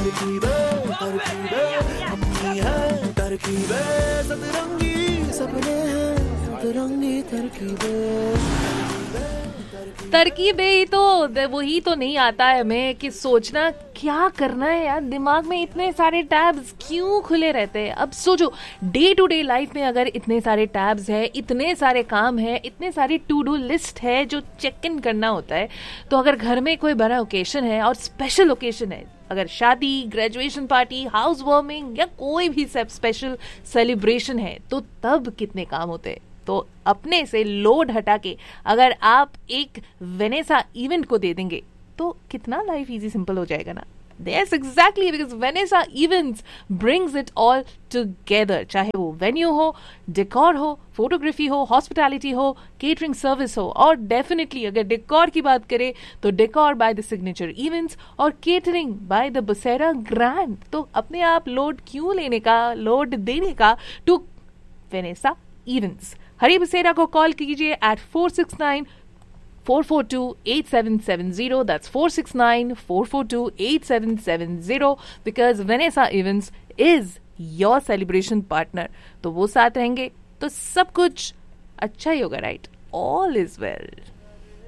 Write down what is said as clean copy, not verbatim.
तरकीबें अपनी है तरकीबें, सतरंगी सपने हैं सतरंगी तरकीबें। तरकीबें ही तो वही तो नहीं आता है हमें कि सोचना क्या करना है यार, दिमाग में इतने सारे टैब्स क्यों खुले रहते हैं। अब सोचो डे टू डे लाइफ में अगर इतने सारे टैब्स है, इतने सारे काम है, इतने सारी टू डू लिस्ट है जो चेक इन करना होता है, तो अगर घर में कोई बड़ा ओकेशन है और स्पेशल ओकेशन है, अगर शादी, ग्रेजुएशन पार्टी, हाउस वार्मिंग या कोई भी स्पेशल सेलिब्रेशन है, तो तब कितने काम होते हैं। तो अपने से लोड हटा के अगर आप एक वेनेसा इवेंट को दे देंगे तो कितना लाइफ इजी सिंपल हो जाएगा ना। Yes, exactly, because Vanessa Events brings it all together. चाहे वो वेन्यू हो, डेकोर हो, फोटोग्राफी हो, हॉस्पिटैलिटी हो, केटरिंग सर्विस हो, और डेफिनेटली अगर डेकोर की बात करें तो decor by the signature events और केटरिंग बाय द बसेरा ग्रैंड। तो अपने आप लोड क्यों लेने का, लोड देने का टू वेनेसा इवेंट्स। हरी बसेरा को कॉल कीजिए eight 469-442-8770. That's 469-442-8770 because Vanessa Events is your celebration partner. तो वो साथ रहेंगे तो सब कुछ अच्छा ही होगा, राइट? All is well.